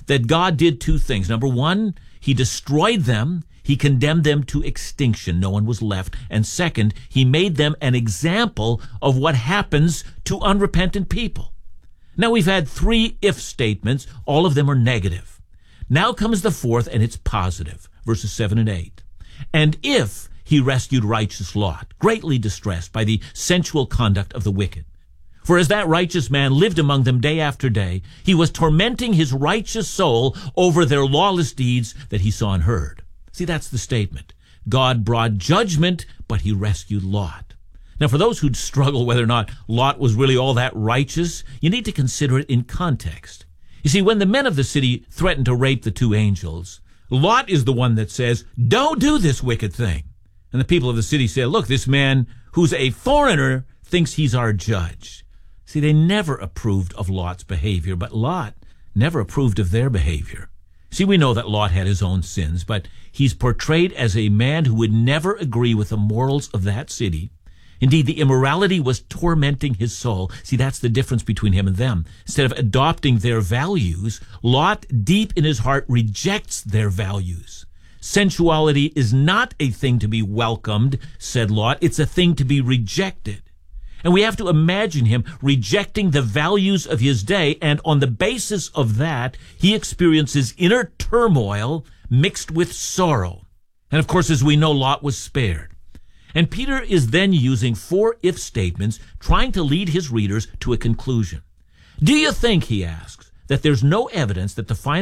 that God did two things. Number one, he destroyed them. He condemned them to extinction. No one was left. And second, he made them an example of what happens to unrepentant people. Now we've had three if statements. All of them are negative. Now comes the fourth, and it's positive. Verses 7 and 8. And if he rescued righteous Lot, greatly distressed by the sensual conduct of the wicked. For as that righteous man lived among them day after day, he was tormenting his righteous soul over their lawless deeds that he saw and heard. See, that's the statement. God brought judgment, but he rescued Lot. Now, for those who'd struggle whether or not Lot was really all that righteous, you need to consider it in context. You see, when the men of the city threatened to rape the two angels, Lot is the one that says, "Don't do this wicked thing." And the people of the city say, "Look, this man who's a foreigner thinks he's our judge." See, they never approved of Lot's behavior, but Lot never approved of their behavior. See, we know that Lot had his own sins, but he's portrayed as a man who would never agree with the morals of that city. Indeed, the immorality was tormenting his soul. See, that's the difference between him and them. Instead of adopting their values, Lot, deep in his heart, rejects their values. Sensuality is not a thing to be welcomed, said Lot. It's a thing to be rejected. And we have to imagine him rejecting the values of his day, and on the basis of that, he experiences inner turmoil mixed with sorrow. And of course, as we know, Lot was spared. And Peter is then using four if statements, trying to lead his readers to a conclusion. Do you think, he asks, that there's no evidence that the final